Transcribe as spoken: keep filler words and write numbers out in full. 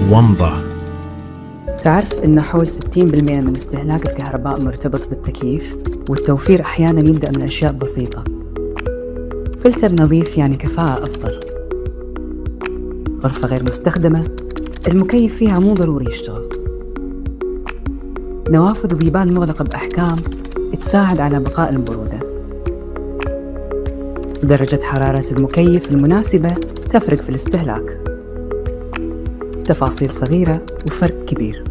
ومضة. تعرف إن حول ستين بالمئة من استهلاك الكهرباء مرتبط بالتكييف، والتوفير أحياناً يبدأ من أشياء بسيطة. فلتر نظيف يعني كفاءة أفضل. غرفة غير مستخدمة المكيف فيها مو ضروري يشتغل. نوافذ وبيبان مغلقة بأحكام تساعد على بقاء البرودة. درجة حرارة المكيف المناسبة تفرق في الاستهلاك. تفاصيل صغيرة وفرق كبير.